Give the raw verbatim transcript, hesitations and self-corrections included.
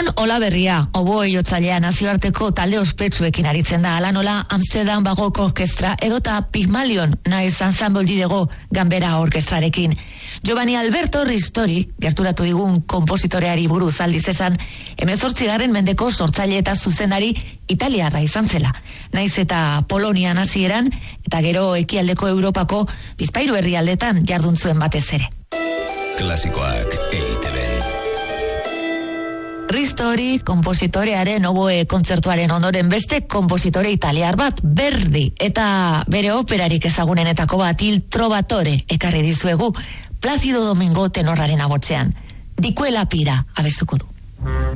Jon Olaberria, oboi jotzailea nazioarteko talde ospetsuekin aritzen da, ala nola Amsterdam Bagoko Orkestra edota Pygmalion naiz ensemble didego ganbera orkestrarekin. Giovanni Alberto Ristori, gerturatu digun konpositoreari buruz aldiz esan, hemezortzigarren mendeko sortzaile eta zuzendari italiarra izan zela. Naiz eta Polonian hasieran eta gero ekialdeko Europako bizpahiru herrialdetan jardun zuen batez ere. Klasikoak E I T B. Ristori, konpositorearen oboe kontzertuaren ondoren beste konpositore italiar bat, Verdi, eta bere operarik ezagunenetako bat, Il Trovatore, ekarri dizuegu, Placido Domingo tenorraren agotzean. Di quella pira abestuko du.